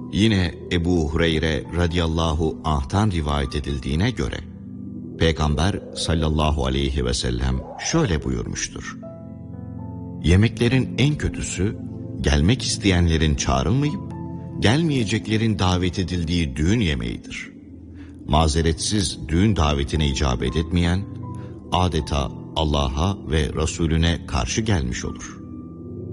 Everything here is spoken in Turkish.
Yine Ebu Hureyre radıyallahu anh'tan rivayet edildiğine göre Peygamber sallallahu aleyhi ve sellem şöyle buyurmuştur: Yemeklerin en kötüsü gelmek isteyenlerin çağrılmayıp gelmeyeceklerin davet edildiği düğün yemeğidir. Mazeretsiz düğün davetine icabet etmeyen adeta Allah'a ve Resulüne karşı gelmiş olur.